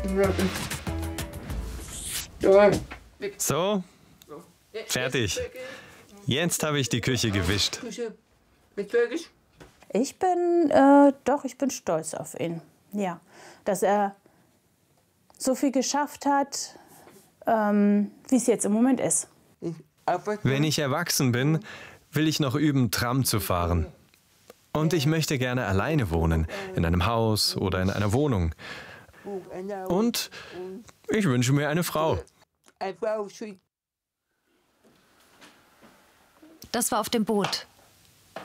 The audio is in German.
So, fertig. Jetzt habe ich die Küche gewischt. Ich bin, ich bin stolz auf ihn. Ja, dass er so viel geschafft hat, wie es jetzt im Moment ist. Wenn ich erwachsen bin, will ich noch üben, Tram zu fahren. Und ich möchte gerne alleine wohnen, in einem Haus oder in einer Wohnung. Und ich wünsche mir eine Frau. Das war auf dem Boot.